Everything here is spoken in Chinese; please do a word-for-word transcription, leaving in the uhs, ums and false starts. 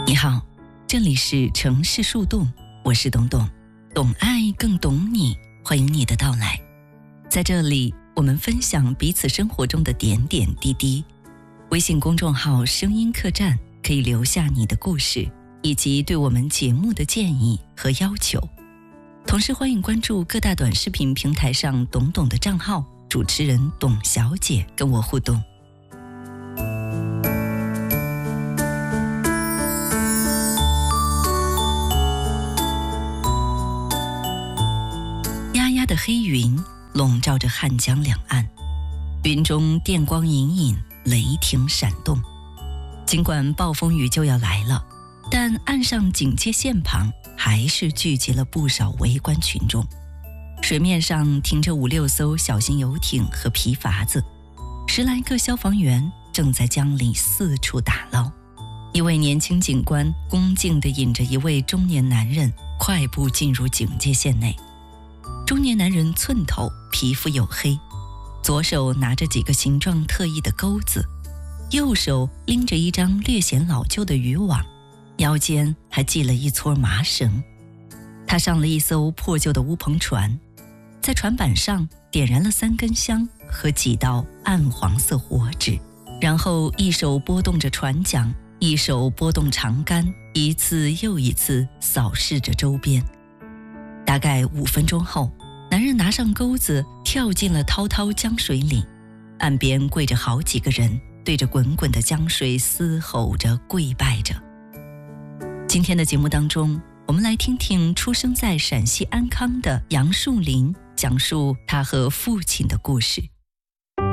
你好，这里是城市树洞，我是董董，懂爱更懂你，欢迎你的到来。在这里，我们分享彼此生活中的点点滴滴。微信公众号声音客栈可以留下你的故事，以及对我们节目的建议和要求。同时欢迎关注各大短视频平台上董董的账号，主持人董小姐跟我互动。压压的黑云笼罩着汉江两岸，云中电光隐隐，雷霆闪动。尽管暴风雨就要来了，但岸上警戒线旁还是聚集了不少围观群众。水面上停着五六艘小型游艇和皮筏子，十来个消防员正在江里四处打捞。一位年轻警官恭敬地引着一位中年男人快步进入警戒线内。中年男人寸头，皮肤黝黑，左手拿着几个形状特异的钩子，右手拎着一张略显老旧的渔网，腰间还系了一撮麻绳。他上了一艘破旧的乌篷船，在船板上点燃了三根香和几道暗黄色火纸，然后一手拨动着船桨，一手拨动长杆，一次又一次扫视着周边。大概五分钟后，男人拿上钩子跳进了滔滔江水里，岸边跪着好几个人，对着滚滚的江水嘶吼着跪拜着。今天的节目当中，我们来听听出生在陕西安康的杨树林讲述他和父亲的故事。